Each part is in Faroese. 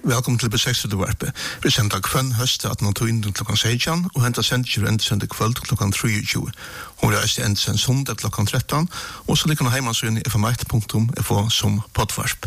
Velkommen til B6-varpe. Vi sender kvann høst 18.20 klokken 16, og hentet sender endesende kveld klokken 23. Hun reiste endesende sondag klokken 13, og så ligger hun hjemme i fm1.fo som poddvarp.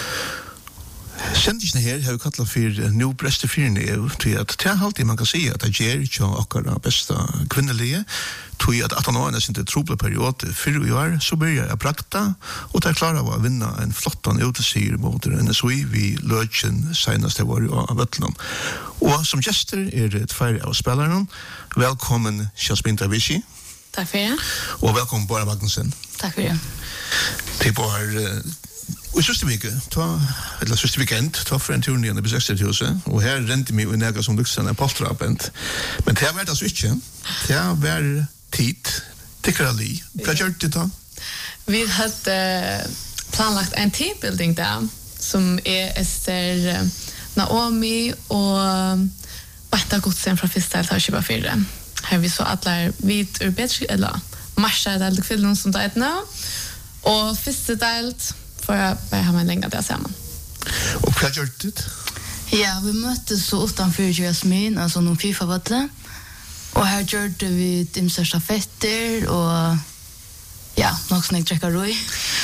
Sendisene her har vi kallet for Nå Breste Fyrene EU, til at det er alltid man kan si at det gjør ikke akkurat beste kvinnelige, til at 18 årene sin troble periode 4 år, så begynner jeg å brakta, og det er klart av å vinne en flottan utesier mot NSOI vi løtjen senest det var av Vøtland. Og som gjester er det flere av spillerne. Velkommen Jasmin Tavishi. Takk for det. Og velkommen Bora Magnussen. Takk for det. Det var... Og i siste weekend, for en tur ned i B6-huset, og her rente vi i nega som luksen en polterabend. Men det har vært altså ikke. Det har vært tid. Tykker Ali. Hva gjør det da? Vi hadde planlagt en teambuilding der, som er Esther Naomi og Bertha Godsen fra Fistel til 24. Her vi så alle vidt ur bedre, eller marsja er det kvillen som det er nå, og første delt, for jeg bare har meg lenge det sammen. Og hva gjør det? Ja, vi møttes så utenfor Jasmin, altså noen FIFA-vatle. Og her gjør vi dimser stafetter, og ja, nok sånn jeg trekker roi.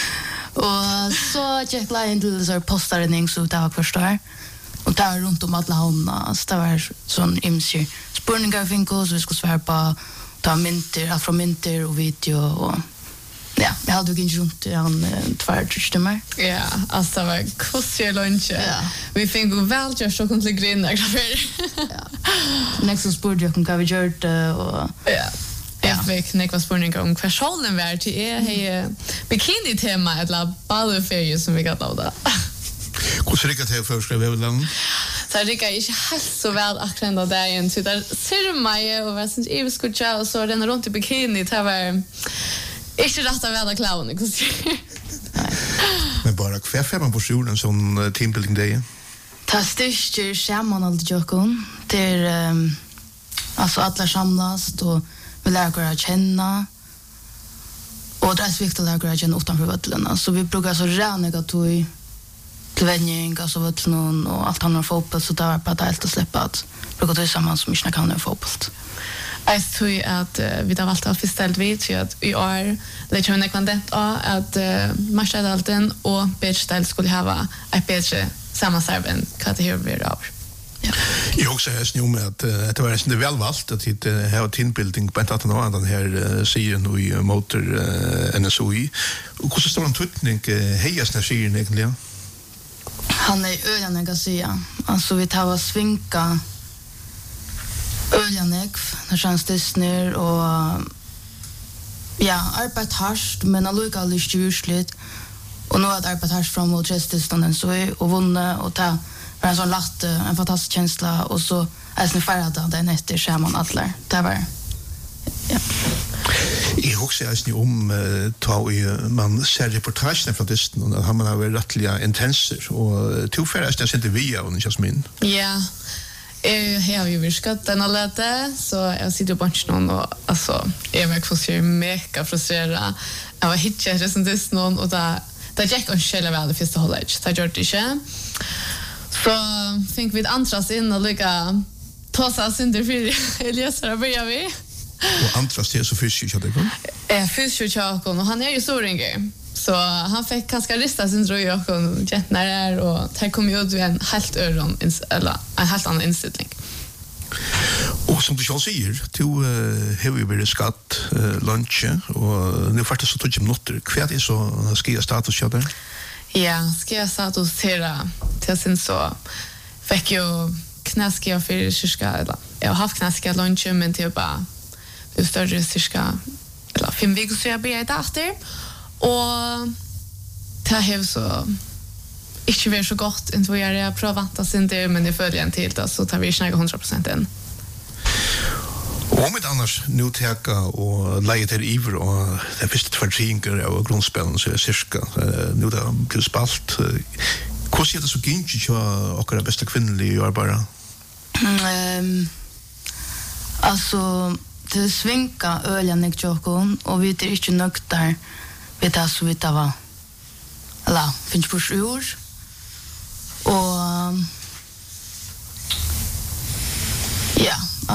Og så gikk jeg inn til så postredning, så det var først her. Og det var rundt om alle havnene, så det var sånn imser spørninger vi fikk oss, vi skulle svære på, ta mynter, alt fra mynter og video, og ja, jeg hadde jo ikke rundt i han tvärdstemmer. Ja, altså det var kostig lunch. Ja. Vi fikk jo vel gjøre så kunne til grunn der. Ja. Next som spurte jeg om hva vi gjør det, og... Ja. Jeg fikk nekva spørninger om hva sjålen var til bikini-tema, eller badeferie som vi kan lave det. Hvordan rikker det for å skrive over landet? Så jeg rikker ikke helt så vel akkurat av dagen, så der ser meg, og jeg synes jeg skulle kjøre, og så renner rundt i bikini, det var... Ikke rett av hver klaven, ikke sant? Men bare, hva er man på skolen en sånn teambuilding day? Ta styrker skjermen alltid jokken. Det er, altså alle samlas, og vi lærer å kjenne. Og det er så viktig å lære å kjenne utenfor vøtlene. Så vi bruker så rene gatoi til vending, altså vøtlene, og alt handler om fotball, så det er bare deilt å slippe at bruker det sammen som ikke kan ha fotball. Jeg tror at vi har valgt å forstelle vidt, for at i år lærte vi nekvandent av at Marstadalten og Bedsdal skulle ha et bedre sammensarv enn hva det her blir av. Ja. Jeg også har snu med at det var nesten velvalgt at det har teambuilding på en tatt av den her sier nå i motor NSOI. Hvordan står han tøtning heiasne sier egentlig? Han er øyne, jeg kan si. Altså vi tar å svinka Öljanekv, när känns det och ja, arbetat hardt, men allika aldrig styrsligt. Och nu har jag arbetat hardt fram mot reststånden så och vunnit och ta var en sån latt, en fantastisk känsla och så är det färdigt den efter skärman alla. Det var ja. Jeg husker jeg om man ser reportasjene fra dysten, og at man har vært rettelig intenser, og tilføres jeg sendte via under Jasmin. Ja. Jag har ju viskat den allade så jag sitter på någon och alltså jag var så mega frustrerad. Jag var hitchat det någon och där gick on själva väl det första hållet. Det gjorde det inte. Så fick vi antras in och lycka ta oss in för Elias där börjar vi. Och antras det så fysiskt jag det kom. Fysiskt jag och han är ju så ringe. Så han fick ganska rista sin tror jag och jättnar där och här kom ju ut en helt öron eller en helt annan inställning. Och som du själv säger, du har ju varit skatt lunch och nu faktiskt så tog jag minuter. Vad är så ska status där? Ja, ska jag status till sin så fick ju knäska för kyrka eller jag har haft knäska lunch men till bara det större kyrka eller 5 veckor så jag ber idag efter. Og det har så ikke vært så godt enn hvor jeg prøver å vante sin det, men jeg følger en til det, så tar vi ikke 100% inn. Og om ikke annars nå teka og leie til iver og det første tvertringer av grunnspillen så er cirka nå det blir spalt. Hvordan er det så gynt ikke akkurat beste kvinnelige arbeidere? Altså det svinka øljene ikke og vi er ikke nøkt der vet jag så var eller finns på år och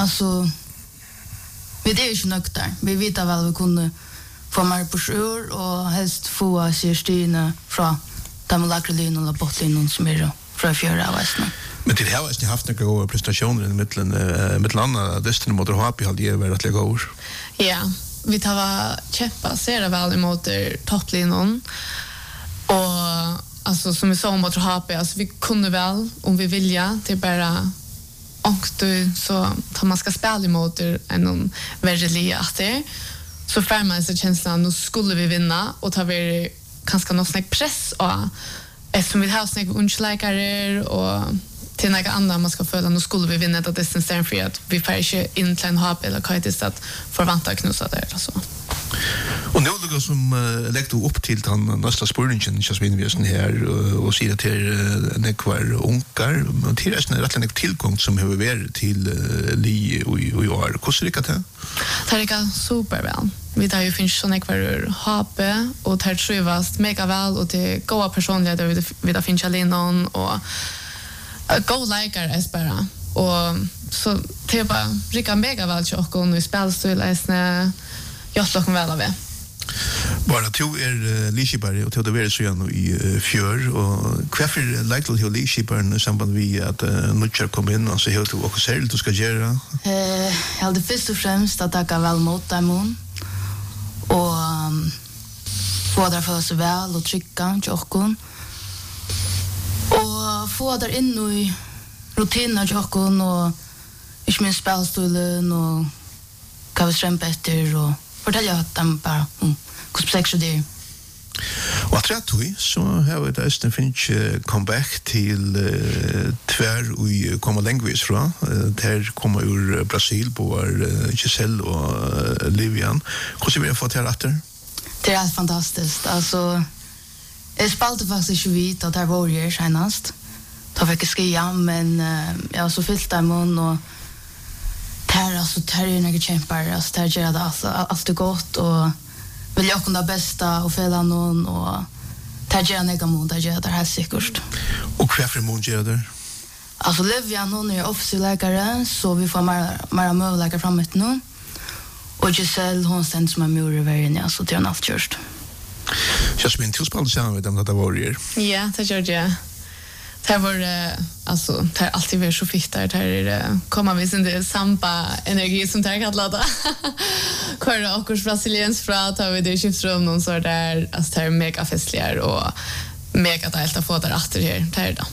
alltså vi är ju nökta. Vi vet väl vi kunde få mer på sjur och helst få sig stina från de lakrelin och botlin som är från fjärde avsnitt. Men till här har ni haft några goda prestationer i mitten andra destiny mot HP hade ju varit lägga år. Ja, vi tar kämpa ser väl emot topplinjen och alltså som vi sa mot HP alltså vi kunde väl om vi vilja till bara och då så tar man ska spela emot en verkligen så får man så känslan nu skulle vi vinna och tar vi kanske någon snack press och eftersom vi har snack undsläkare och till några andra man ska följa nu skulle vi vinna det distansen för att vi får inte in till en HP eller kan inte att förvänta knusa där så. Och nu då som lägger upp till den nästa spårningen just vi investerar här och ser att det är nekvar onkar men till resten är rätt en tillgång som har varit till li och år. Hur ser det ut? Det är superväl. Vi tar ju finns såna kvar HP och det trivas mega väl och det goda personligheter vi där finns allinon och go likear är bara och så det är bara rika mega väl och och nu spelstil är jag slår väl av det. Bara två Liseberg och det var så igen i fjör och kvarför likely till Liseberg i samband med att nutcher kom in och så helt och själv du ska göra. Jag hade först och främst att tacka väl mot dem och få där för så väl och trycka jockon och få där in i rutinen jockon och ich min spelstolen och kan vi strempa efter och fortälja att de bara hur sexual det. Och att rätt vi så har det nästan finns comeback till tvär och komma language från där kommer ur Brasil på Giselle och Livian. Hur ser vi få till rätter? Det är fantastiskt. Alltså jag spelade faktiskt vid att det var ju senast. Då fick jag skriva men jag så fyllt där mun och här alltså här är några kämpar alltså där gör det alltså allt är gott och vill jag kunna bästa och fälla någon och där gör några mot där gör det här säkert. Och varför mot gör det? Alltså Livia hon är officiell läkare så vi får mer möjligheter framåt nu. Och Giselle hon sänds som en mur över igen så det är allt just. Just min tillspel så med dem att det var ju. Ja, det gör jag. Det var alltså det är alltid väl så fikt där det kommer vi sen det samba energi som tar att ladda. Kör och brasiliens fra tar vi det skiftrum någon så där alltså det är mega festligare och mega delt att få där efter här det då.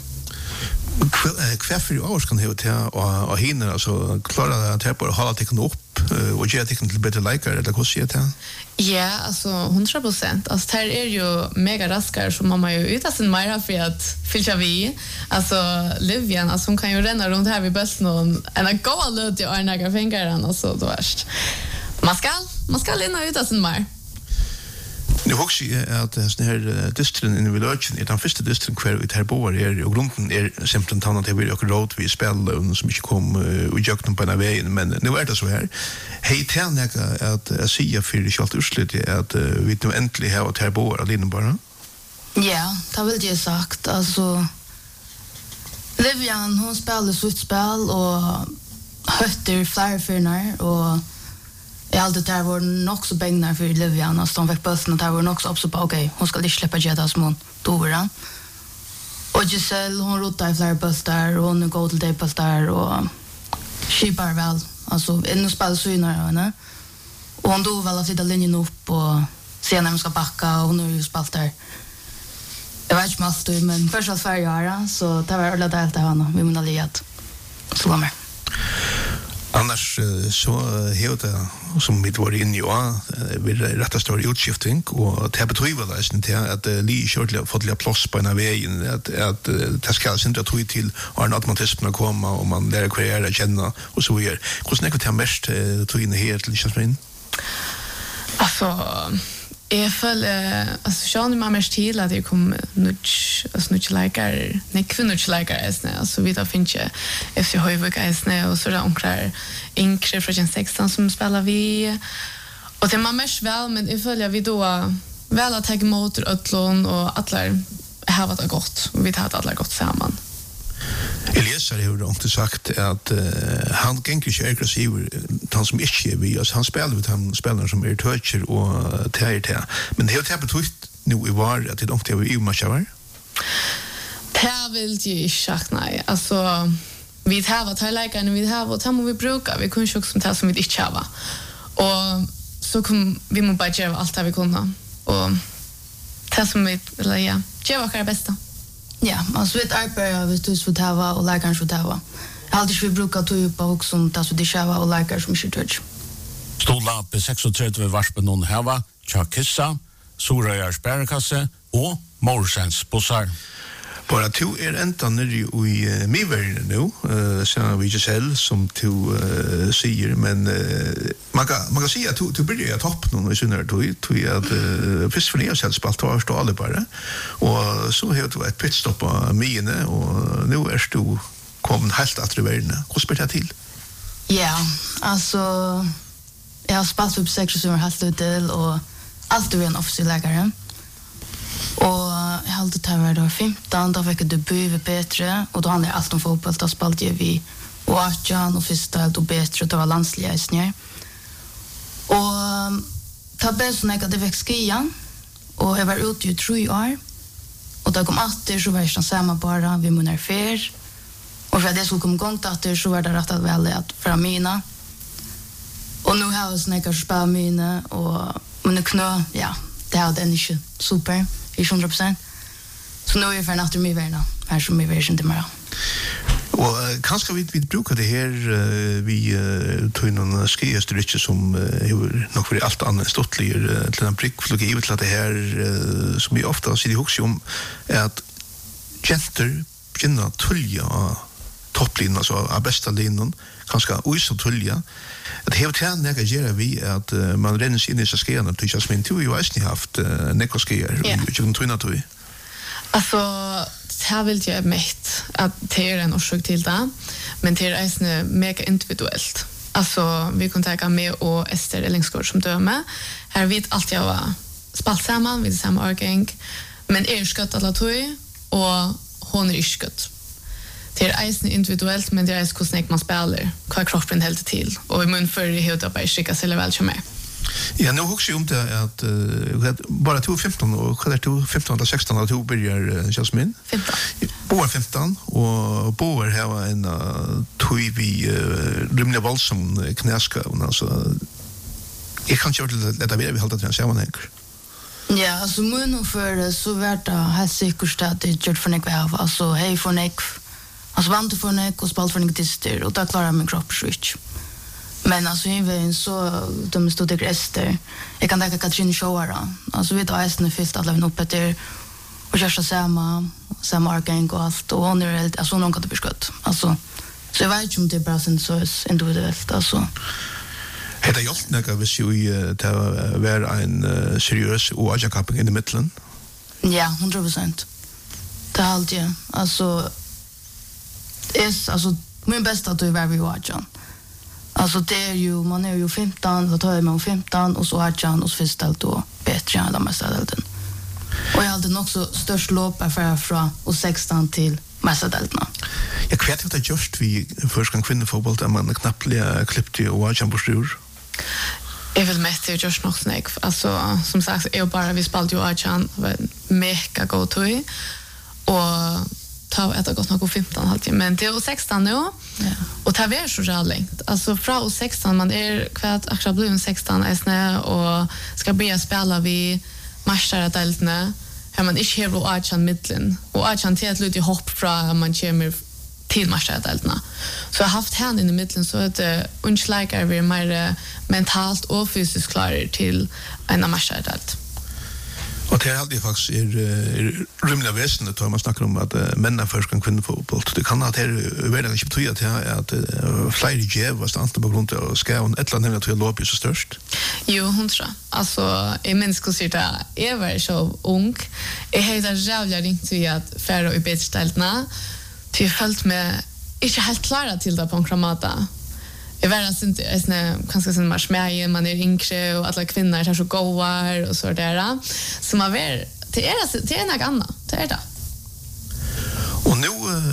Kvarför ju års kan det till och hinner alltså klara att på hålla tecken upp och ge tecken till bättre likar eller hur ser det? Ja, alltså 100%. Alltså det här är ju mega raskare så man ju utan sin mera för att fylla vi. Alltså Livian, alltså hon kan ju renna runt här vid bössen och en goa lud i några fingrar alltså då värst. Man ska linna utan sin mer. Nu hoppas jag att den här distrikten i Village är den första distrikten kvar i här bor är och grunden är simpelt att det blir och råd vi spelar som inte kom och jag på en vägen men nu är det så här. Hej tärnäka att säga för det skall utsluta att vi nu äntligen har att här bor alene bara. Ja, det vill jag sagt alltså Livian hon spelar så spel och hötter flärförnar och jag hade där var nog så bängnar för Livian och de fick bussen och där var nog så också på okej, hon ska inte släppa Jetta som hon dåra. Och Giselle hon rotar i flera bussar och hon går till det bussar och skipar väl alltså en spel synar henne. Och hon då väl att sitta linjen upp och se när man ska backa och hon är ju spalt där. Jag vet inte mest men först att färja så det var alla helt där henne vi måste liat. Så kommer. Annars så heter som mitt var inne ju vi rätta stor utskiftning och det betyder väl till att Li shortly fått lite plats på en vägen att det ska inte ta till en automatism att komma och man lär kreera känna och så vidare. Hur snäcker det mest tog in helt liksom. Alltså jag följer alltså Sean man mest till att det kommer nutch likar nej kvinnor likar är alltså vi då finns ju efter Höjvik är och så där omkring inkre från 16 som spelar vi och det man mest väl men jag följer vi då väl att ta emot ötlon och alla har varit gott och vi har alla gott samman. Elias läsare har inte sagt att han gänger inte aggressiv, han som inte är vi, alltså han spelar med han spelar som är toucher och teater. Men det har betytt nu i var att det inte är EU-matcher var? Det vill ju inte sagt nej. Alltså vi har varit highlighterna vi har och vi brukar vi kunde också ta som vi inte har. Och så kom vi må bara göra allt det vi kunde och ta som vi eller ja, göra vårt bästa. Ja, alltså vi arbetar vi tus för tava och läkaren för tava. Alltid vi brukar ta upp och som tas för det och läkare som inte touch. Stola på 36 varspen någon hava, Chakissa, Soraya Sparkasse och Morsens bussar. Bara to ända nere i Mivern nu, så vi Giselle som to säger, men man kan säga att du börjar topp någon i synner tog att först för nya sällspalt står alla bara. Och så har du ett pitstop på mine och nu är du kommit helt att världen. Hur spelar det till? Ja, alltså jag har spelat upp 6 år helt ute och allt är en officiell läkare. Och jag hade det var 15, då fick jag debut vid Petre och då handlade jag allt om fotboll, då spelade jag vi och Arjan och Fistalt och Petre, det var landsliga. Och det blev så att det fick skian och jag var ute i 3 år och då kom åter så var jag samma bara, vi munnar fer och för att det skulle komma igång åter så var det rätt att välja att för mina och nu har jag snäckat spela mina och mina knö, ja, det hade den inte super. 100%. Så nu är jag för natt med värna. Här som är version till mig. Och kanske vi brukar det här vi tog någon skiestrycke som nog för allt annat stottliger till en prickflugg givet till att det här som vi ofta ser i också om är att jenter börjar tulja topplinjen, alltså av bästa linjen, kanske också tulja. Det har tjänat när jag gör vi att man redan in i så skenan till just min tur ju har ni haft nekoskier och jag tror inte vi. Alltså det vill jag mätt att det är en orsak till det, men det är mega individuellt. Alltså vi kan ta med och Ester Ellingsgård som döme. Här vet allt jag var spalt samman vid samma årgång, men skött alla tog och hon är skött. Det är eisen individuellt, men det är hur snäck man spelar, vad kroppen helt till. Och i mun för det helt upp att skicka sig väl som mig. Ja, nu också om det att bara 15 och vad är 15 eller 16 att du börjar Jasmin? 15. Boar 15 och Boar har en vi rymliga våldsam knäska och alltså jag kan inte låta det vi hålla det så man Ja, alltså mun för så vart det här säkert att det gjort för nek vi har alltså hej för nek. Alltså vant för nek och spalt för nek tister och då klarar min kropp switch. Men alltså även så de stod det Ester. Jag kan ta Katrin Showara. Alltså vi tar hästen fyllt alla upp efter och köra samma argäng och allt och hon är helt alltså någon kan det förskott. Alltså så jag vet inte om det är bra sen så individuellt alltså. Hetta hjälpt några hvis ju ta vara en seriös och Ajax-cupping i mitten. Ja, 100%. Det är allt ja. Alltså alltså min bästa att vara vid Ajax. Alltså det är ju man är ju 15, då tar man 15 och så Ajax och förställt då bättre än de mesta delten. Och jag hade också störst lopp från och 16 till mesta delten. Jag vet inte just vi första kvinnofotboll där man knappt klippte och Ajax på styr. Jag vill mest till just nog snack. Alltså som sagt är bara vi spelade ju Ajax var mega god toy och ta ett gått något 15 halvtid men det är 16 nu. Ja. Och ta ver så jävligt. Alltså från 16 man är kvart akkurat blivit 16 är och ska börja spela vi matcher att deltna. Har man inte hela Ajax mitten och Ajax till ett lite hopp från man kommer till matcher att deltna. Så jag har haft hand i mitten så att unslike vi mer mentalt och fysiskt klar till en match att delta. Och det är alltid faktiskt rymliga väsen då man snackar om att män först kan kvinnofotboll. Det kan att det är väldigt inte betyda att fler jäv var stant på grund av skån ett land att lopp är så störst. Jo, 100. Alltså i mänskligt sett är var så ung. Jag heter jävla ringt till att färra i betställna. Till följt med inte helt klara till det på en kramata. Jag vet inte kanske sen marsmäje man är yngre och alla kvinnor är så goar och så där. Så man vet det är något annat. Det är det. Och nu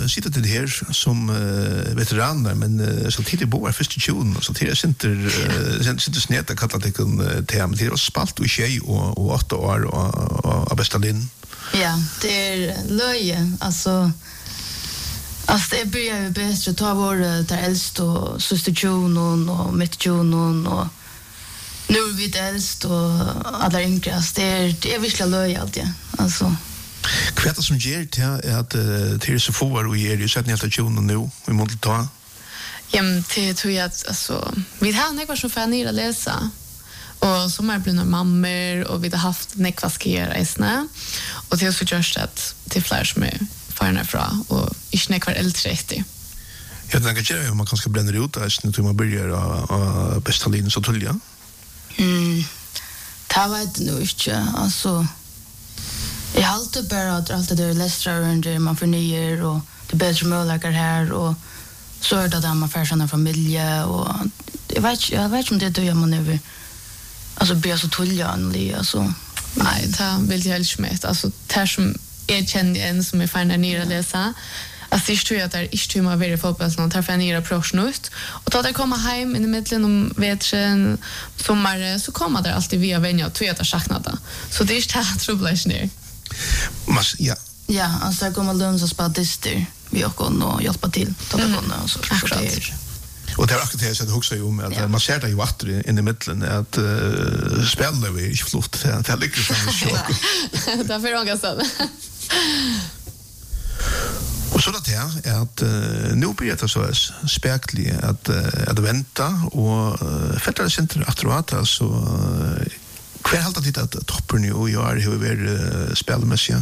sitter det här som veteraner, men så tidigt bor först i tjuven, så tidigt sitter snett att kalla det tema. Det är också spalt och tjej och 8 år och bästa linn. Ja, det är löje. Alltså det börjar ju bättre ta vår där äldst och syster tjuven och mitt tjuven och nu är vi äldst och alla yngrast. Det är verkligen löje alltid. Alltså Kvätta som ger till att till så får och ger ju sett ner till tjuven nu vi måste ta. Ja, men det tror jag att alltså vi har några som får ner att läsa. Och som är blivna mammor och vi har haft nekvaskier i snö. Och det är så just att till fler som är farna fra och inte nekvar äldre efter. Jag tänker att man kanske bränner ut det när man börjar bästa linjen så tullja. Det vet nu inte. Alltså jag har alltid bara att allt det där läsrar man förnyer och det bättre möjligheter här och så är det där man får såna familj och jag vet om det då man över alltså blir så tulljanlig alltså nej det vill jag helst med alltså det som är känd en som är färna ner att läsa alltså jag tror att det är inte man vill få på sånt här färna ner ut och då det kommer hem i mitten om vetren sommar så kommer det alltid via vänner och tror att saknar det så det är inte att trubblas ner. Mas ja. Ja, alltså jag kommer lösa spadister vi och hjälpa till ta det på så det. Och det är också det jag också om att man ser det ju vatten in i mitten att spela vi inte flott det ligger som en chock. Därför är det så. Och så det är att nu blir det så spekli att vänta och fettare center akkurat alltså kvar halt det att toppen nu och jag hur vi spelmässiga.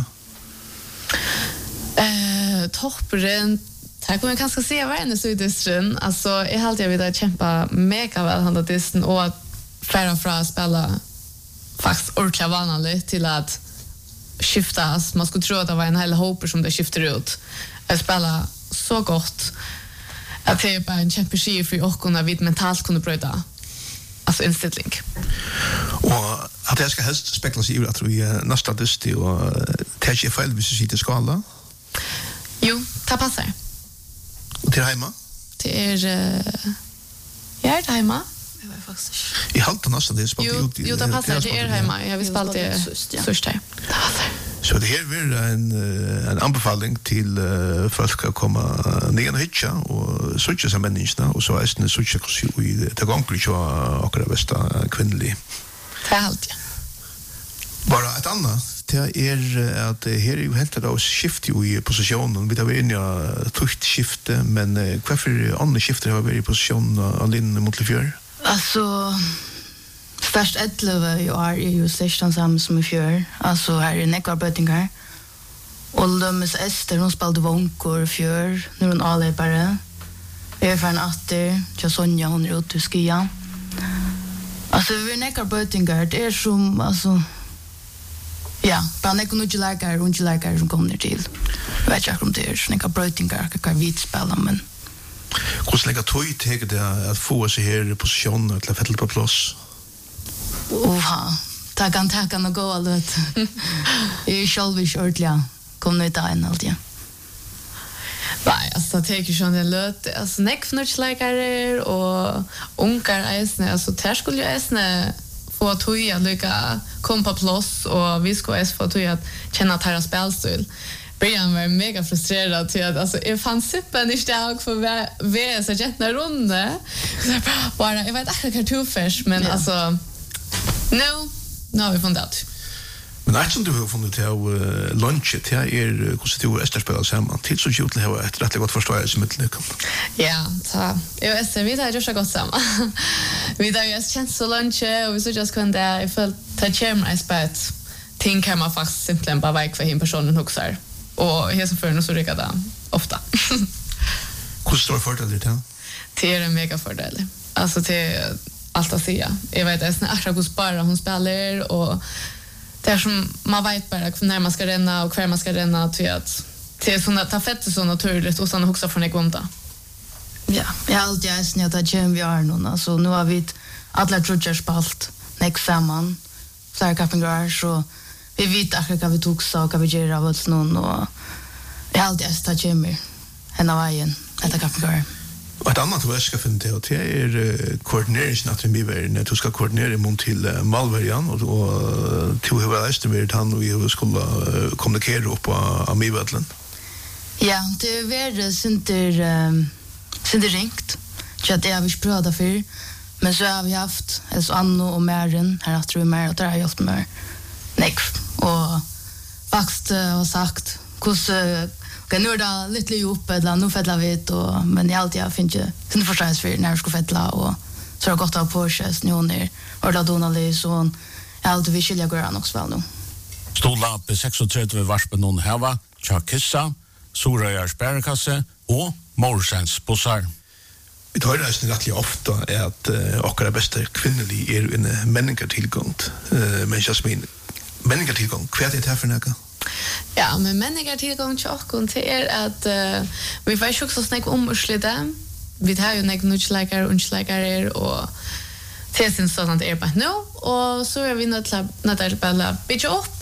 Toppen här kommer jag kanske se vad en så udistren alltså jag halt jag vill kämpa mega väl handla disten och att färra från att spela faktiskt ordentligt vanligt till att skiftas man skulle tro att det var en hel hoper som det skiftar ut att spela så gott att det är bara en kämpeskiv för att kunna vid mentalt kunna bryta alltså inställning. Och att jag ska helst spekla sig i att vi nästa dysti och täcker jag fel hvis du sitter skala? Jo, det passar. Och till hemma? Det är jag är hemma. Jag var faktiskt. I halta nästa det spalt ut. Jo, det passar det är hemma. Jag vill spalt det första. Det passar. Så det här blir en anbefaling till folk att komma ner och hitcha och söka sig människorna och så är det söka sig i det gånger så akkurat bästa kvinnlig. Det är allt, ja. Bara ett annat det är att här är ju helt att skifta i positionen. Vi har varit inne i tukt skifte men varför andra skifter har varit i position av din mot fjör? Alltså först 11 år är ju session samma som i fjör. Alltså här är nekarbötingar. Och Lömmes Ester, hon spelade vonkor fjör. Nu är hon avläppare. Vi är från Atter. Jag Sonja, hon är ute i skia. Alltså vi är nekarbötingar. Det är som, alltså ja, bara nekarbötingar och inte som kommer till. Jag vet inte om det är nekarbötingar, kan vi spela, men hur länge tog det att få sig här i positionen till att fälla på plats? Takan och gå allt. Jag är själv ordentligt. Kom nu ta en alltid. Nej, alltså det är ju sån en löt. Alltså nekfnurtsläkare och unkar äsne. Alltså där skulle jag äsne få tog att lycka komma på plats och vi skulle få tog att känna att här spelstil. Brian var mega frustrerad till att alltså jag fann sippen inte jag för vi så jättna runde. Så bara jag vet inte kartofers men alltså nu har vi funnit ut. Men det som du har funnit till lunchet till hur du och Ester spelar samman till så kul att ha ett rätt gott förståelse med lyckan. Ja, så jag och Ester vi har gjort så gott samman. Vi har ju känt så lunchet och vi så just kunde I felt ta charm spot. Ting kan man faktiskt simpelthen bara väg för hin personen också. Och här så för så rycker det ofta. Hur står fördel det? Det är en mega fördel. Alltså till allt att säga. Jag vet att Astra går spara hon spelar och det är som man vet bara när man ska renna och kvar man ska renna till att det är såna ta fett så naturligt och såna också från egonta. Ja, jag har alltid äsnat att vi har någon. Alltså nu har vi alla trutcher spalt näck samman. Så här kaffengrar så vi vet att vi tog så kan vi göra av oss någon och jag har alltid äsnat att henne veien etter kappegården. Og et annet jeg skal finne til, og det er koordineringen at vi er, du skal koordinere mot til Malverjan, og til å være estimert han, og vi skulle kommunikere opp av Mivødlen. Ja, det er vært sinter ringt, så det har vi ikke prøvd før, men så har vi haft Anno og Mæren, her tror vi mer, og det har hjulpet meg nekv, og faktisk har sagt, hvordan okay, nu är det lite ihop eller nu fettlar vi och men jag alltid finns inte förstås för när jag ska fettla och så har gått av Porsche snöner och då Donald så jag alltid vill skilja gå också väl nu. Stola på 36 varspen någon hava, Chakissa, Soraya Sparkasse och Morsens bussar. Vi tar det rätt ofta att akkurat bästa kvinnlig är en människotillgång. Men Jasmin, människotillgång, vad är det här för något? Ja, men människotillgång till oss till att vi får ju också snacka om urslutet. Vi har ju några nutläkare och undsläkare och till sin sådant är bara nu och så är vi nödvändigt bara bygga upp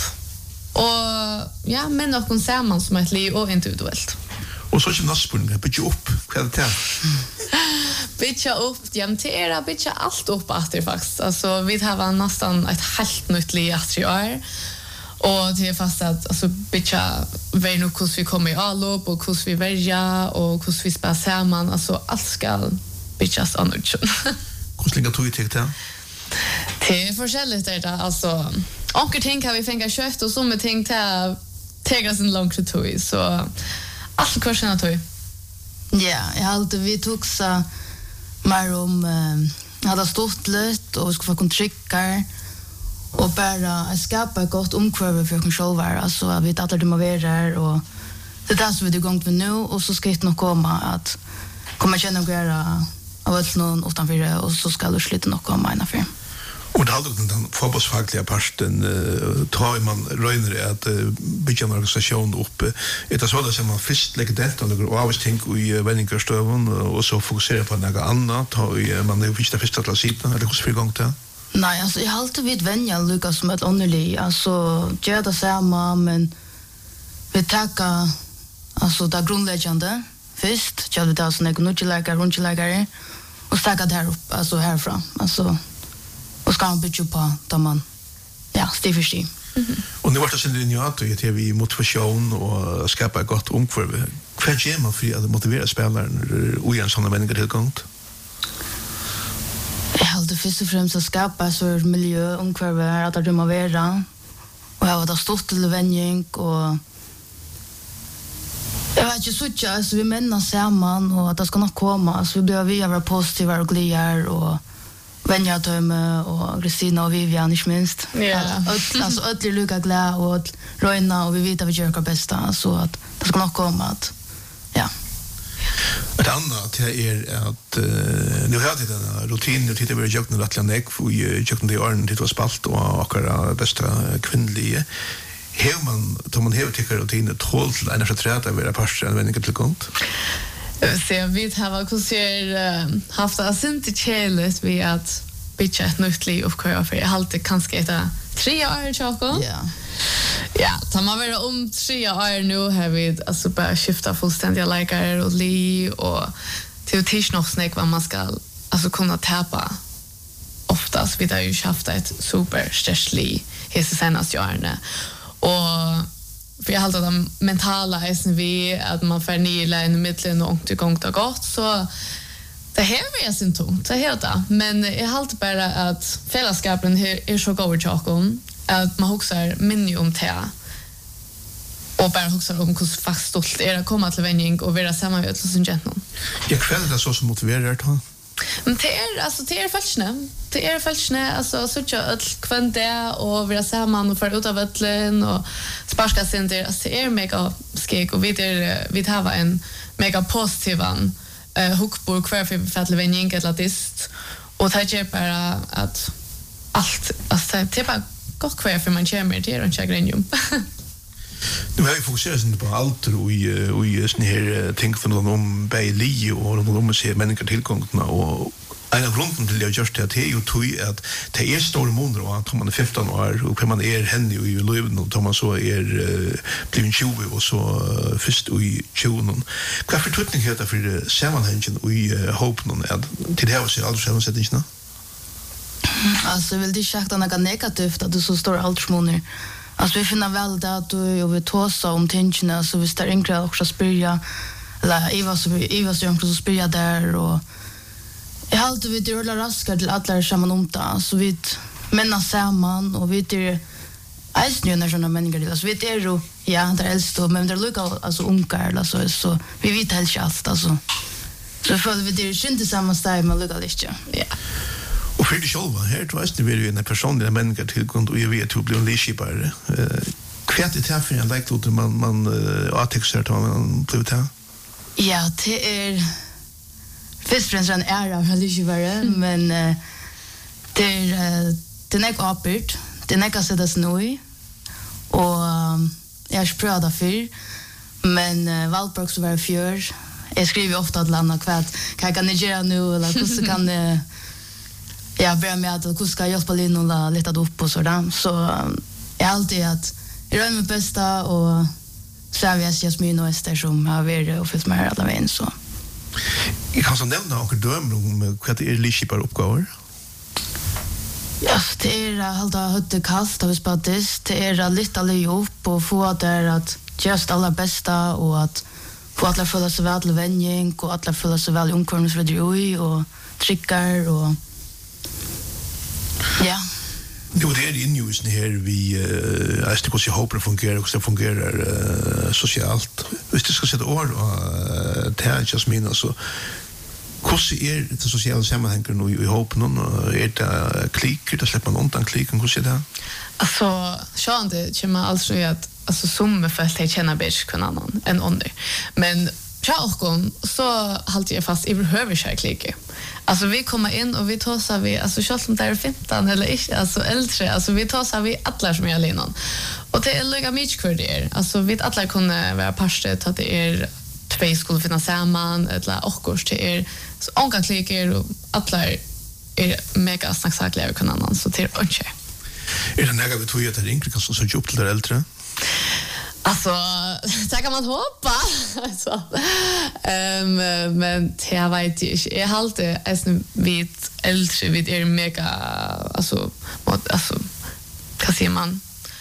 och ja, men någon samman som ett liv och individuellt. Och så kommer nästa bygga upp. Vad är det här? Bygga upp, ja, men det är bygga allt upp efter faktiskt. Alltså vi har nästan ett helt nytt liv efter i år. Och det är fast att alltså bitcha väl nog hur vi kommer i allop och hur vi välja och hur vi spelar samman alltså allt ska bitchas annars. Hur länge tog det till? Det är forskjelligt det alltså. Onkel tänker vi fänga kött och så med tänkt att ta sin lång tid så allt kursen tog. Ja, jag hade vi tog så mer om hade stort lätt och skulle få kontrikar. Och bara skapa ett gott omkvarv för oss själva, alltså att vi vet att det må vara där och det är det som vi är igång med nu och så ska det nog komma att komma känna och göra av allt någon utanför det och så ska det sluta nog komma innanför. Och det handlar om den fotbollsfagliga parten tar man röjner att bygga en organisation upp. Det är så att man först lägger det och några avstänk i vändingarstöven och så fokuserar på något annat. Man är ju första till sidan eller hur ska vi igång det? Nej, alltså jag har alltid vid vänja Lukas som ett underlig. Alltså, gör det samma, men vi tackar alltså det grundläggande först. Gör vi det som ekonomiläkare, rundläkare och tackar där upp, alltså härifrån. Alltså, och ska man bygga på där man, ja, steg för steg. Och nu var det sen linjat och det vi motivation och skapa ett gott omkvarv. Vad gör man för att motivera spelaren och en sån människa tillgång? Jag hade först och främst att skapa så miljö omkvarv att det må vara. Och jag var stort till vänjning och jag vet inte så att vi männa samman och att det ska nog komma så vi blir vi vara positiva och glada och vänja tömme och Kristina och Vivian inte minst. Ja. Alltså alla lycka glada och Röjna och vi vet att vi gör det bästa så att det ska nog komma att ja. Ett annat är att nu har jag den rutin och tittar vi jag nu att lägga för jag kunde göra det var spalt och akkurat bästa kvinnliga. Hur man hur tycker rutin tål till en för träta vara pastor en vänlig tillgång. Så vi har kuser haft asint chelet vi att bitcha ett nytt liv och köra för jag alltid kanske ett 3 år choco. Ja. Ja, tar man vara om 3 år nu har vi alltså bara skifta fullständiga läkare och liv och till tidsnocksnäck vad man ska alltså kunna täpa oftast vi har ju haft ett super stresslig hela senaste åren och för jag håller de mentala SNV att man får ner i mitten och till gång till gott så det här är symptom det heter men jag håller bara att fällskapen är så god chocken att man huxar minne om det och bara huxar om hur fast stolt är att komma till vänjning och vara samarbete som gentlem. Jag kväll det så som motiverar det. Men det är alltså det är falskne. Det är falskne alltså så att kvänta och vara samman och för ut av vattlen och sparska center alltså det är mega skek och vi har en mega positivan hookbor kvar för fattle vänjning eller dist och det är bara att allt alltså det är bara gott kvar för man kommer till och chagrinjum. Nu har vi fokuserat på allt och i sån här tänk för någon om Bailey och om se människor tillgångna och en av grunden til jeg gjør det er jo tog at det er store måneder og at man 15 år og hva man henne i løven og man så blevet 20 og så først i 20. Hva for tøtning heter det for sammenhengen og i håpen til det her var aldri sammensetningene? Alltså vill det sagt något negativt att du så står aldersmåner. Alltså vi finner väl det att du och vi tåsa om tingene så vi står enkelt också spyrja eller Eva så enkelt så spyrja där och jag har alltid vid rulla raskar till alla samman om det så vi männa samman och vi är ägstnö när såna människor alltså vi är ju ja det är äldst men det är lika alltså ungar alltså så vi vet helt allt alltså så för vi det är inte samma ställe med lika lite ja. Och för det själva här tror jag det blir ju en personlig människa till grund och jag vet hur blir en leadershipare. Kvart det här för en like då man artiklar tar man blir det. Ja, det är först och främst en ära för leadershipare men det är inte uppbyrt. Det är inte så det snöj och jag har prövat det för men Valborg så var fjör. Jag skriver ofta att landa kvart kan jag göra nu eller hur kan det jag börjar med att hur ska jag hjälpa Linn och leta upp och sådär. Så jag alltid att jag gör mitt bästa och så har vi Jasmin och Ester som har varit och följt med alla vägen så. Jag kan så nämna och döma om vad det är leadershipar uppgåvor. Ja, det är hålla hötte kast av spatis. Det är lite alla upp och få där att just alla bästa och att få alla fulla sig väl vänjning och alla fulla sig väl omkörningsrederi och trickar och ja. Jo, det är inljusen här vi är hur hoppas fungerar och det fungerar socialt. Hvis det ska sätta ord och det är just mina så hur det sociala sammanhanget nu i hoppen och det klick det släpper man undan klicken hur det? Alltså Sean det kommer alltså att alltså som för att känna bättre kan annan än under. Men Charleston så håller jag fast i behöver alltså vi kommer in och vi tar vi alltså själv som där 15 eller inte alltså äldre alltså vi tar vi alla som är linan. Och det är lika mycket för det. Alltså vi alla kunde vara passet att det är två skulle finnas samman eller också det så onka klicker och alla är mega snacksakliga kan annan så till önske. Är det något vi tror att det inte kan så jobb till det äldre? Alltså, det kan man hoppa. Alltså, men jag vet inte. Jag har alltid vid äldre, vid är mega, alltså, vad säger man?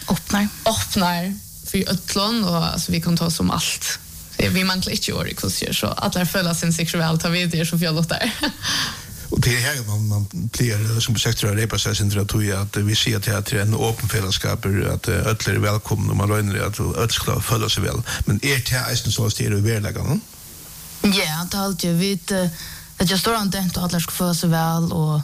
Öppnar för ötlån och alltså, vi kan ta som allt. Vi manglar inte år i kurser, så alla följer sin sexuellt har vi det så fjällt där. Och det här man blir som sektor av repassation att vi ser att det är en öppen fällskap att alla är välkomna och man röner att alla ska följa sig väl. Men det här så att det är överläggande. Ja, det har alltid vet att jag står inte att alla ska följa sig väl och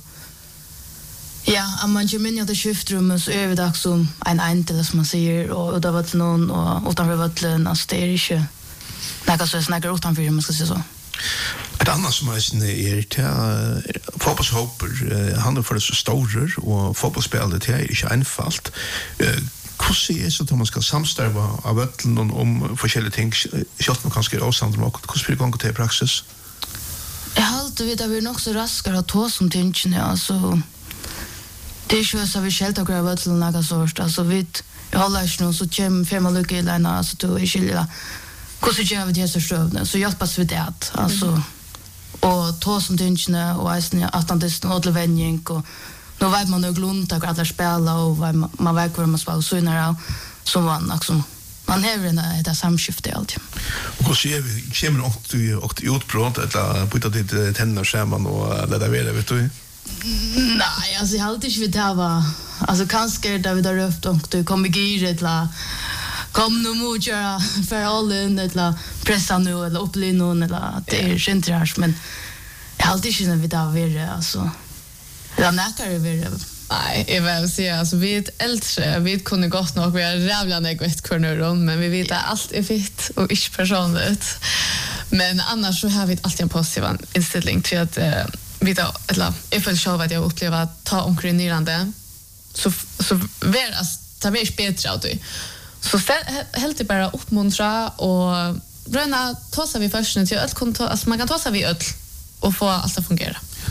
ja, om man kommer in i det skiftrummet så är vi dags som en entel som man säger och det var till någon och utanför vattlen alltså det är inte något så snackar utanför man ska säga så. Ett annat som är till fotbollshopper handlar för det så stora och fotbollsspelet är inte enfalt. Hur är så att man ska samstarva av ötlen om olika ting självt man kanske är avsandra och hur spelar gång till praxis? Jag har alltid vet att vi är nog så raskare att ta som tingene alltså det är ju så vi självt har grävt ötlen något sort alltså vi jag håller inte någon så kem fem lucka i lena alltså då är skilja hur gör vi det så strövna så jag passar vid det alltså och ta som tingene och att det är något vänjning och nu vet man nog glunta att alla spela och man vet hur man spelar så när som man också man har det samskifte alltid. Och så är vi kommer och utbrott eller putta det tänder samman och lägga vidare vet du. Nej, alltså jag har alltid inte det var alltså kanske där vi där röft och du kommer giret la kom nu moja för allen eller pressa nu eller uppli någon eller det är centralt men jag har alltid inte vet av det alltså jag näkar över nej, jag vill säga alltså vi är äldre, vi kunde gott nog vi är rävla negativt kvarnor men vi vet att allt är fint och inte personligt. Men annars så har vi alltid en positiv inställning till att vi då eller ifall själva att jag upplever att ta omkringrande så veras ta mer bättre av det. Så helt det bara uppmuntra och bränna ta sig vi först till öll konto alltså man kan ta sig vi öll och få allt att fungera.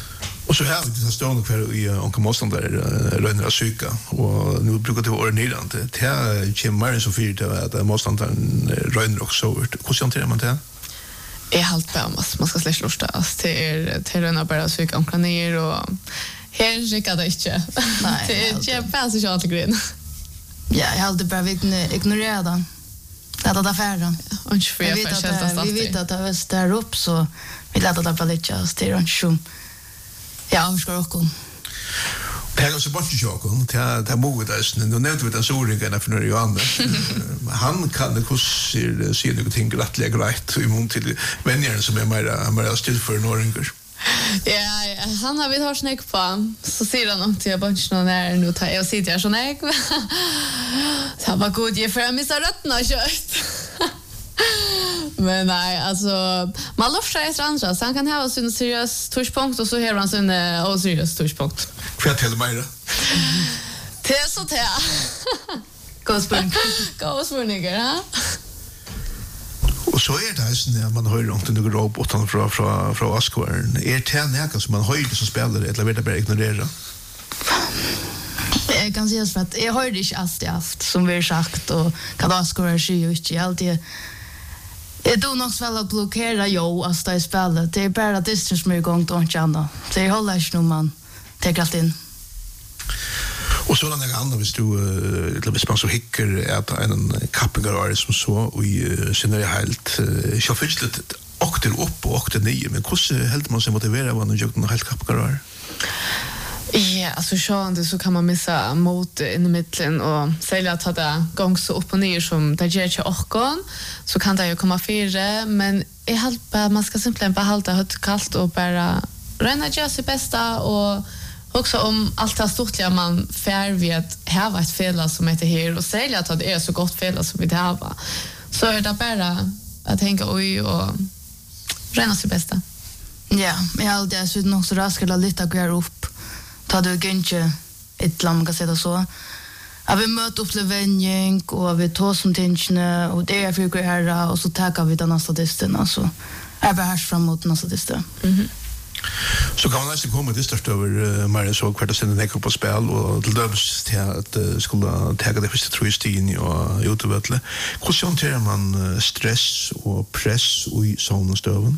Och så här vi står kvar i onkel motståndare rönner att söka och nu brukar det vara närande. Det här kommer så fyrt att motståndaren rönner också. Hur hanterar man det? Jag halt på man ska släcka lusta till rönner bara söka omkring ner och här skickar det inte. Nej. Det är bara så att gren. Ja, jag hade bara ignorera den. Det är affären. Och inte för vi vet att det är där upp så vi låter det bara lite styra inte. Ja, vi ska också. Det här är så bort i sjokken. Det här moget är nu nämnde vi den soringen för några Johan. Han kan det kurser se något ting glattliga grejt i mån till vänjaren som är mer still för norringar. Ja, han har vi hört snack på. Så säger han till jag bunch någon där nu tar jag sitter jag så näck. Så var god ge för mig så rötterna kört. Men nej, alltså man loftar ett andra så han kan ha sin seriös touchpunkt och så har han sin oseriös touchpunkt. För att hela mig. Det är så det. Gåsburning, ja. Och så är det så när man hör långt under roboten från Askvaren. Är det näka som man hör som spelar eller vet det bara ignorera? Jag kan säga så att jag hörde inte allt som vi har sagt och kan Askvaren ju inte alltid. Jag då nog väl att blockera alltså det spelet. Det är bara distance som är igång då inte annat. Så jag håller inte man tar allt in. Och så den andra hvis du hvis man så hickar att en kappingar som så och känner helt jag först lite åkter upp och åkter ner men hur helt man sig motivera vad nu jag den helt kappingar. Ja, alltså så kan man missa mot in i mitten och säga att det gång så upp och ner som det gör inte orkan så kan det ju komma fyra men är helt bara man ska simpelthen bara hålla det kallt och bara röna göra sitt bästa och också om allt det stortliga man fär vet ha ett fel som heter här och säga att det är så gott fel som vi det har så är det bara att tänka oj och röna sitt bästa. Ja, men jag hade så nog så raskare lite att gå upp. Ta du inte ett land kan säga så. Ja, vi möter upp till vänjning och vi tar som tingsna och det är för att göra och så tackar vi den nästa distan alltså. Är bara här framåt nästa distan. Så kan man nästan komma till störst över mer så kvart sen en ekop på spel och till döms till att skulle ta det första tror jag och Youtube. Hur hanterar man stress och press och i såna stöven?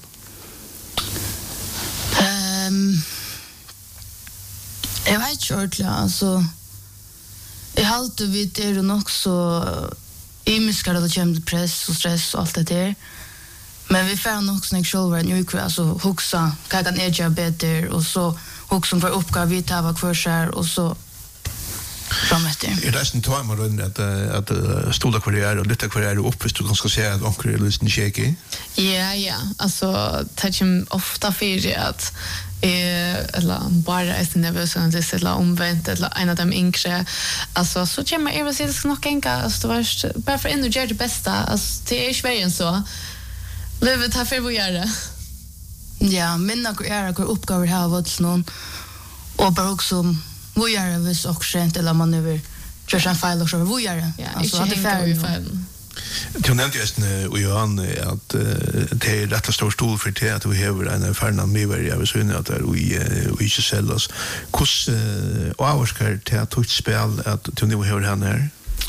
Jag vet inte ordentligt, alltså jag har alltid vid det och nog så imiskar att det kommer till press och stress och allt det där. Men vi får nog snäck själva en uke, alltså huxa, kan jag göra bättre och så huxa för uppgåva vi tar kvar skär och så framåt. Är det en time runt att stola kvar och lite kvar upp visst du kan ska säga att onkel är lite shaky? Ja, alltså touchen ofta för att eller bara är nervös och det eller omvänt eller en av dem yngre alltså så kommer jag väl se nog enka alltså det var bara för att göra det bästa alltså det är svårare så livet här för vad göra. Ja, men när jag går uppgåvor här vad någon och bara också vad göra vis och sent eller man över just en file och så vad göra alltså att det färd. Du nämnde just och Johan att det är rätt stor stol för det att vi har en erfaren medvärd jag vill säga att vi inte säljer oss. Hur avskar det att ta ett spel att du nu har han här?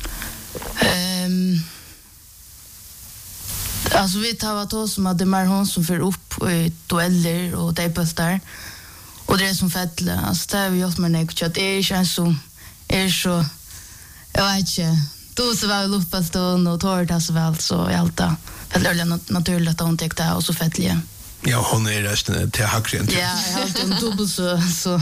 Alltså vi tar vad då som att det är hon som för upp i dueller och det där. Och det är som fettla. Alltså det har vi gjort med näkt att det är känns som är så jag vet inte. Då så var luftballon och tortas väl så i allt det. Eller naturligt att hon täckte och så fettliga. Ja, hon är resten till hackren. Ja, jag har en dubbel så.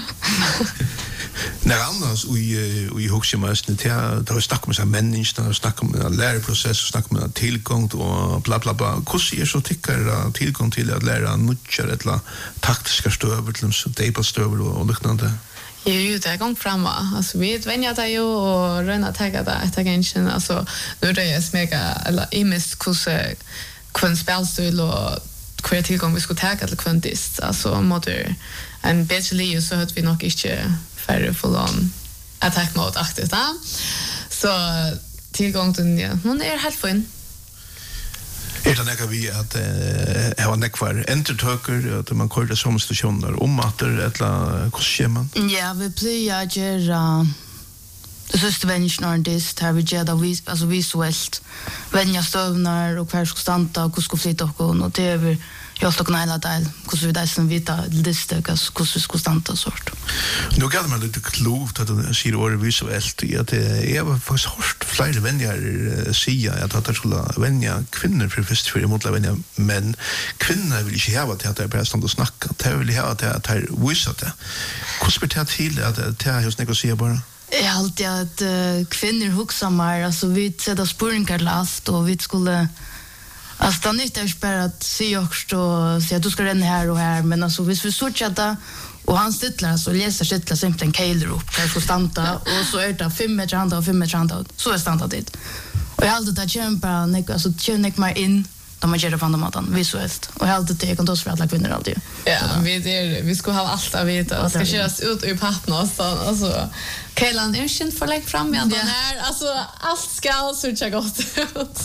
När annars i huximast det har snackat med så människan snackat med en läroprocess snackat med tillgång och bla bla bla. Hur är så tycker tillgång till att lära nutcha eller taktiska stövel till så table och liknande. Jo, det är gång framåt. Alltså vi vänjer det ju och röna tagga det ett agenten alltså nu är det smeka eller imist kurser spelstil och kvar tillgång vi skulle tagga till kvantist alltså motor en bättre liv så att vi nog inte färre full on attack mode aktivt så tillgång till ja hon är helt fin. Det nekka vi at hava nekvar entertøker, at man kører som stasjoner om at eller hvordan skjer man? Ja, vi pleier å gjøre det siste vennisjen ordentligt, her vi gjør det visuelt. Venja støvner, og hver skal standa, og hvordan skal flytte oss, og det er vi gjort oss hele del, hvordan vi dessen vita liste, hvordan vi skal standa og sånt. Nå gav man litt klov til at du sier året visuelt, i at jeg har faktisk hørt flere venner sier at de skulle venja kvinner for først for imot å venja menn. Kvinner vil ikke hava til at de bare stand og snakka, de vil hava til at de viser det. Hvordan blir det til at det er hos nek å si bare? Jeg har alltid at kvinner huksa mer, altså vi setter spurningar last, og vi skulle... Alltså det är inte bara att se också och säga att du ska renna här och här, men alltså hvis vi sortsätter och han sitter så läser sitter simpelt en kejler upp där får stanta och så är det 5 meter handa och 5 meter handa så är stanta dit. Och jag har alltid att kämpa alltså känner mig in då man gör det på andra maten visuellt. Och jag har alltid det kan då för alla kvinnor alltid. Ja, vi ska ha allt att veta. Ska köras ut i pappen och så alltså Kejlan är känd för lägg fram igen här. Alltså allt ska så gott ut.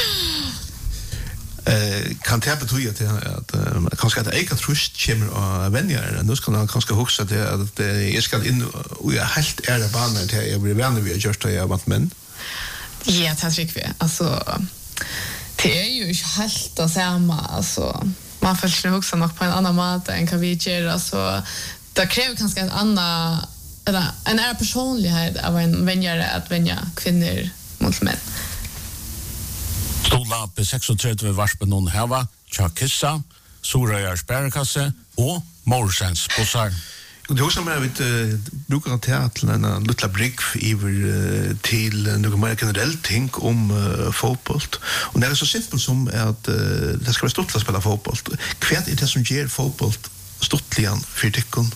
Kan det betyda att kanske att eka trust kommer och vänjer nu ska man kanske huxa det att jag ska in och jag helt är det banan till jag blir vänner vi just jag vant men ja det tycker vi alltså det är ju inte helt det samma alltså man får ju huxa nog på en annan mat än kan vi göra så det kräver kanske en annan eller en är personlighet av en vänjare att vänja kvinnor mot män. Stola P36 varspen hon heva, Tjakissa, Sorøyar Sperrekasse og Morsens bussar. Det är också med vi brukar ta till en lilla brygg över till något mer generellt ting om fotboll. Och det är så simpelt som att det ska vara stort att spela fotboll. Kvart är det som ger fotboll stortligen för tyckon?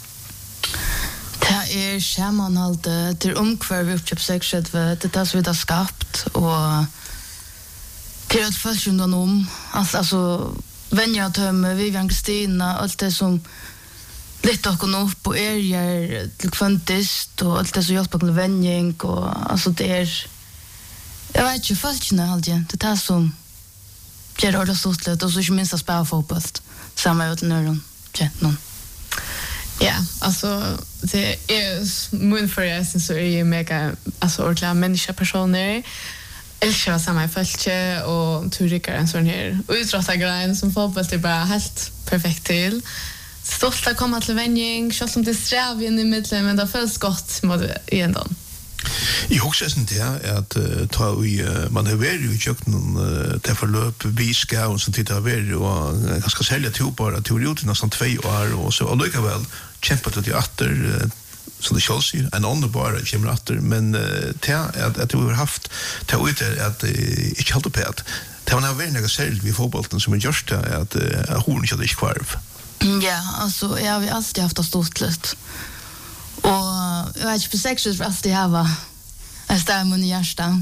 Det är sammanhållet, det är omkvar vi uppköp sexet, det är det som vi har skapat och det är ett förstånd om alltså vänja tömme Vivian Kristina allt det som lite och upp och är till kvantist och allt det som hjälper till vänjning och alltså det är jag vet inte fastna alltid det tar som gör det så lätt och så är minst att spela fotboll samma ut när någon ja alltså det är mun för jag syns så är ju mega alltså ordentliga människa personer älskar samma fältje och turikar en sån här utrottargrejen som fotboll är bara helt perfekt till. Stolt att komma till vänjning, själv som det sträv in i mitten, men det följs gott mot igen då. I huxesen det att ta man har varit ju köknen det förlöp vi ska och så titta över och ganska sälja bara teori till nästan 2 år och så och lika väl kämpat det åter så det känns ju en underbar kämratter men det att du har haft det ut att inte hålla på att det var väl något sälj vi fotbollen som är just att hon inte hade kvarv. Ja, alltså jag har vi alltid haft det stort lätt. Och jag vet inte på sexet för alltid ha en stämma i hjärta.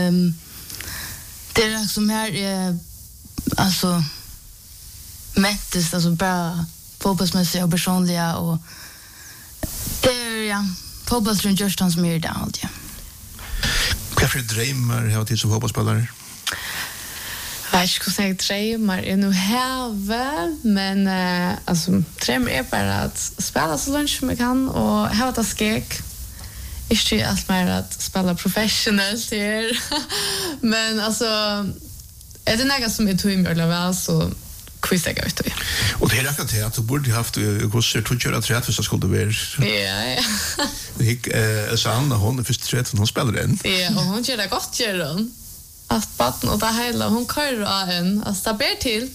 Det är som här är alltså mättest alltså bara fotbollsmässiga och personliga och det är ja fotbollsrun just hans mer där allt ja. Vad för drömmar har du som fotbollsspelare? Jag vet inte hur jag drömmar är nu här men alltså drömmar är bara att spela så långt som jag kan och ha det skek. Inte allt mer att spela professionellt här men alltså är det något som är tog i mig eller väl så quizar jag ut. Och det är rätt att du borde haft kurser att göra träet för så skulle det vara. Ja. Gick Sanna hon först träet hon spelar den. Ja, och hon gör det gott gör hon. Att batten och det hela hon kör av en alltså ber till.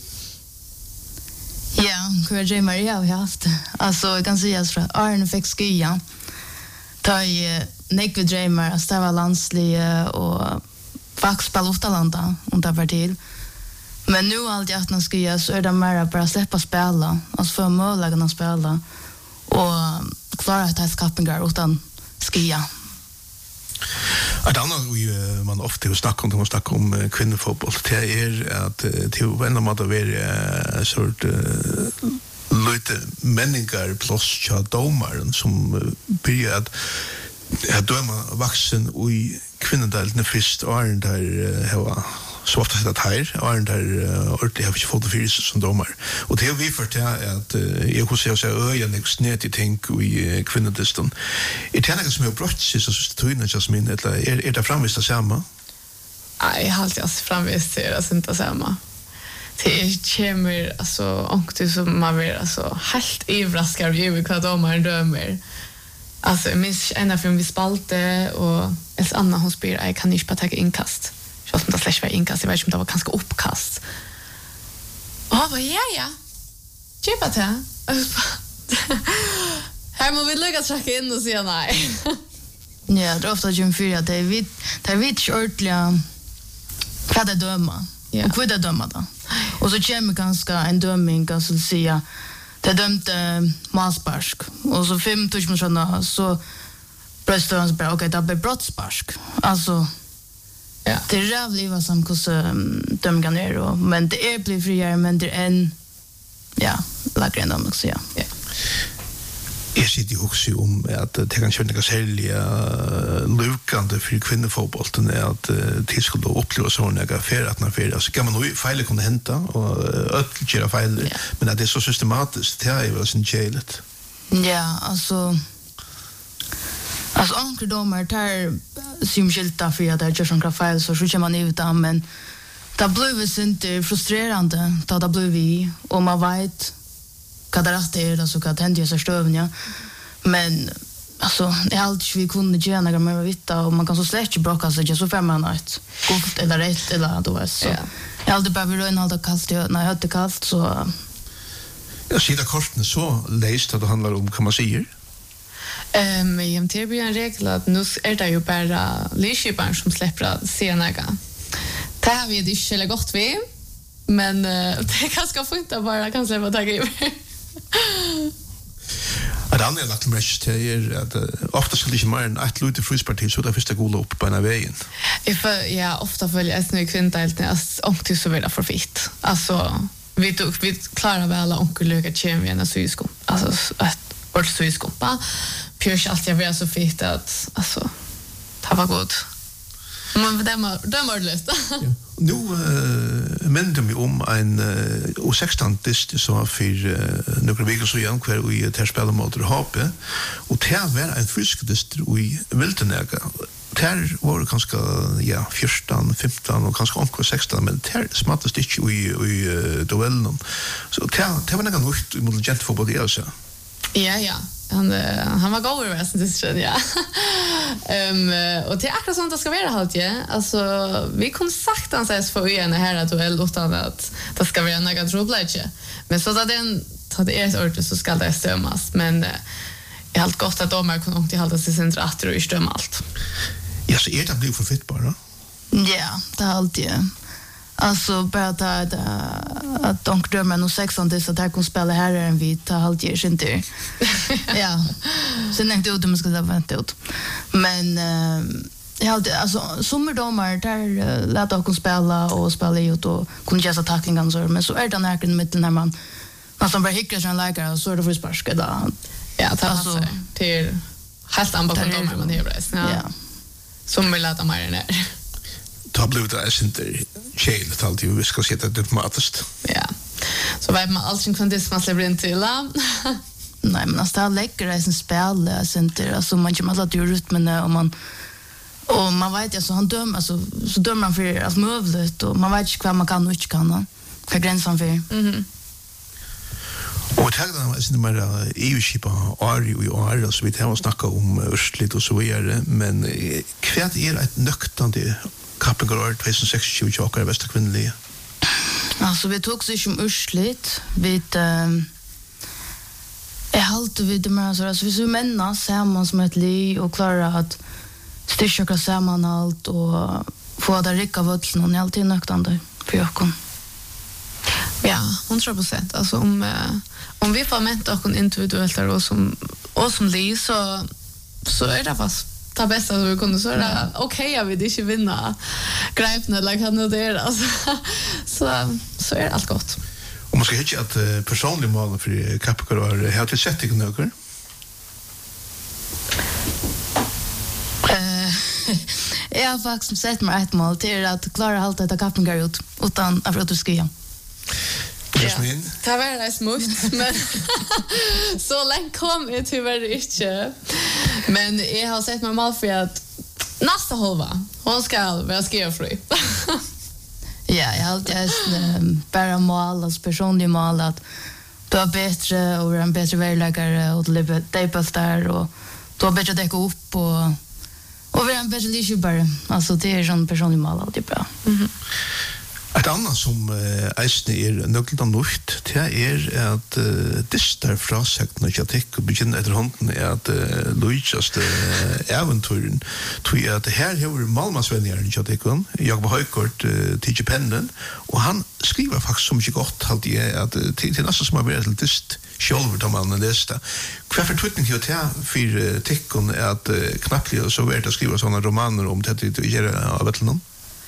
Ja, hur är Maria har haft. Alltså jag kan säga så Arne fick skya. Ta i Nick vid Dreamer att det var landslige och faktiskt spela utalanda och det var till. Men nu alltid att man skya så är det mer bara släppa spela. Alltså för möjligheten att spela. Och klara att ta skapengar utan skya. Ett annat man ofta snackar om kvinnofotboll det är att till vänner man då är sort lite människor plus domaren som börjar att döma vuxen i kvinnodelen först och där har så ofta sitter här och är där ordentligt har vi fått för som domar. Och det har vi för det att jag kan säga så öjen exnet i tänk i kvinnodistan. Det är något som är brott så tydligen just min eller det framvista samma. Nej, halt jag framvist det är inte samma. Det kommer alltså ångte som man vill alltså helt överraskad över vad domar dömer. Alltså jag minns en av film vi spalte och ett annat hon spyr jag kan inte bara ta inkast. Jag som det slash var inkast, jag vet inte om det var ganska uppkast. Och han bara, ja. Köpa det. Här må vi lyckas tracka in och säga nej. Ja, det är ofta Jim 4 det är vi inte ordentliga vad det döma. Ja. Och vad det döma då. Och så kommer ganska en dömning kan så säga det dömte masparsk och så 5 tusen så bröstar han bara okej det blir brottsparsk. Alltså Ja. det är jävligt vad som dömga ner och men det är blir friare men det är en lägre än också ja. Ja. Jag sitter ju också om att det kan känna särliga lukande för kvinnofotbollen är att det skulle uppleva sådana affärer att när så kan man nog fel kunna hämta och öppna fel men att det är så systematiskt det är väl sin jälet. Ja, alltså onkel domar tar simskilta för att det gör sån fel så kan man ut av men det blir inte frustrerande det blir vi och man vet vad det är alltså vad händer så stövningar men alltså det är alltid vi kunde gärna när man vita och man kan så släcka bråka så just så för man något gott eller rätt eller då är så jag hade bara vill ha det kallt när jag hade kallt så jag ser det korten så läst att det handlar om kan man säger I MTB är en regel att nu är det ju bara livskipparen som släpper att se något. Det har vi inte eller gott vi, men det är ganska fint att bara kan släppa tag i. Det andra lagt mest till att ofta skulle inte mer än ett lite frysparti så där första goda upp på en vägen. Ja, ofta följer jag snö kvinntälten att onkel så vill för fitt. Alltså vi klarar väl onkelluga kemien så just alltså att vart så just kompa. Pjörs allt jag var så fitt att alltså det var gott. Men det var lätt. Nu minner vi om en U16 dist så för några veckor så igen kvar vi tar spela mot Hape och det var en frisk dist i Viltenäga. Där var kanske 14, 15 och kanske också 16 men där smattast inte i duellen. Så det var något nytt i mot gentfotboll det alltså. Ja. Han var god över sen det tror jag. Och det är akkurat sånt det ska vara halt ja. Alltså vi kunde sagt han sägs för igen här att duell utan att det ska vara några trouble. Men så att den tar det ett ord så ska det stämmas men det är helt gott att de kan också hålla sig centrat och stämma allt. Ja, så är det blir för fitt bara. Ja, det är alltid. Alltså bara att de drömmer nog 16 tills att jag kan spela här än vi tar alltid inte. Ja. Sen tänkte jag att man ska vänta ut. Men jag hade alltså sommardomar där lät jag spela och spela ut och kunde göra tacklingar så men så är det när i mitten när man nästan bara hickar som läkare så är det för sparska då. Ja, det alltså till helt annorlunda domar man har rätt. Ja. Som vill låta mer ner. Då blev det inte tjejligt alltid vi ska sätta det matast. Ja. Så vet man allting från det man släpper in till. Nej, men alltså det läcker det som spel alltså man kan alla göra rytmen och man vet alltså han dömer alltså så dömer man för att mövlet och man vet inte vad man kan och inte kan. Vad gränsen för. Och det här är inte mer EU-skipa Ari och så vi har snackat om Östligt och så vidare men kvart är ett nöktande Kappengård 2026 tjockare bästa kvinnliga. Alltså vi tog sig som Östligt vid jag hållde vid det med så alltså vi så männa samman som ett li och klara att styrka samman allt och få det rika völsen och ni alltid nöktande för Jakob. Ja, 100%. Alltså om vi får mäta och individuellt och som li så är det fast ta bästa så vi kunde så är det okej jag vill inte vinna greppna eller kan det där alltså så är allt gott. Och man ska hitta att personlig mål för Kappengård har till sett dig några. Ja, har faktiskt sett mig ett mål till att klara allt detta kappningar ut utan att få skriva. Jasmin. Det var det smukt, men så länge kom jag tyvärr inte. Men jag har sett mig mål för att nästa halva, hon ska vara skrivfri. Ja, jag har alltid bara mål, alltså personliga mål, att du har bättre och en bättre värdeläggare och du är där och du har bättre däcka upp och vi är en bättre livsjubare. Alltså det är sån personlig mål, alltid bra. Ett annat som eisne nøkkeltan luft, det at distar frasegten og kjatikk og begynner etter hånden at lujtjast eventuren, tog at her hever Malmasvenjaren kjatikken, Jakob Høykort, Tidje Pennen, og han skriver faktisk så mye godt alltid at til nesten som har vært til dist sjølver da man leste. Hva for tøytning til å ta for tikkene at knapplig så vært å skrive sånne romaner om det du gjør av et eller annet?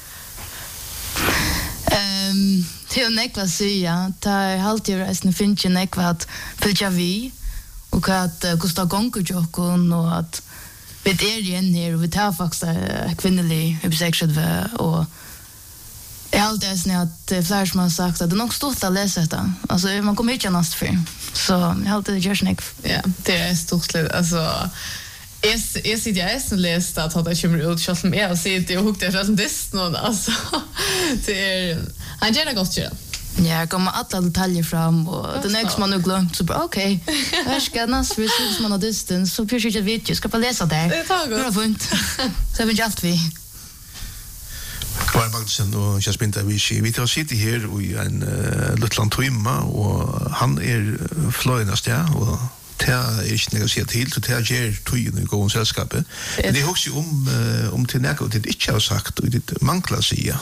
Det är nekva att säga. Det är alltid resten finns ju nekva att följa vi och att Gustav Gonkujokon och att vi är igen här och vi tar faktiskt kvinnlig uppsexuell och jag har alltid resten att flera som har sagt att det är nog stort att läsa detta. Alltså man kommer inte annars för. Så jag har alltid gjort nekva. Ja, det är stort. Alltså jag sitter jag och läste att det kommer ut så som jag sitter och huktar från distan alltså det är han gör det gott ju. Ja, kommer alla detaljer fram och det nästa man har glömt så bra okej. Här ska nästa vi syns man har distan så försöker jag vet ska bara läsa där. Det tar gott. Bra fint. Så vi just vi. Kvar Magnussen og Jasmin Davici. Vi tar sitte her i en Lutland Tøyma, og han fløynast, ja, og det ikke noe å si til, så det gjør tøyen i gående selskapet. Men det er også om til noe det ikke har sagt, og det mangler sida.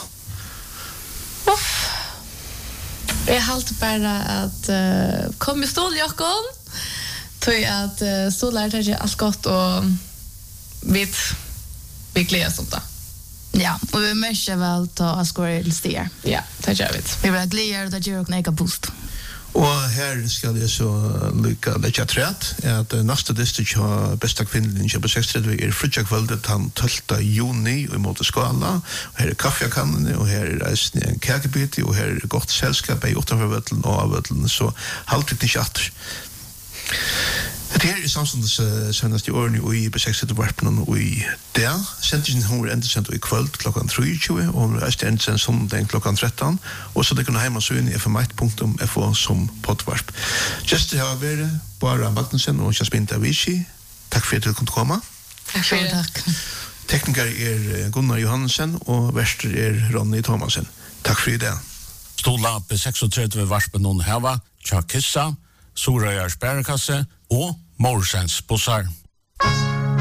Jeg halte bare at kom i stål, Jakob. Tøy at stål er ikke alt godt, og vi gleder oss om det. Ja, och vi måste väl ta Asgore till stigar. Ja, det gör vi. Vi vill glädja och det gör och neka boost. Og her skal jeg så lykke lägga træt, at næste distrikt har bästa kvinnelig på 6:30 frutjakveldet den 12. juni i måte skala, og her kaffekannene, og her reisende en kakebiti, og her godt selskap i utenforvettelen og avvettelen, så halvtid ikke atter. Det her samståndes senest i årene i B6-varpen og i det. Sendingen hun enda sendt i kveld klokkan 23, og hun reiste enda sendt sondag klokkan 13, og så det kunne heima så inn i fm1.fo som poddvarp. Gjester har vært Bara Magnussen og Jasmin Davici. Takk for at du kunne komme. Takk for det. Tekniker Gunnar Johansen, og verster Ronny Thomasen. Takk for det. Stola B36 varpen hon heva, Tja Kissa, Sorøyars Bærekasse og Morsens Bossar.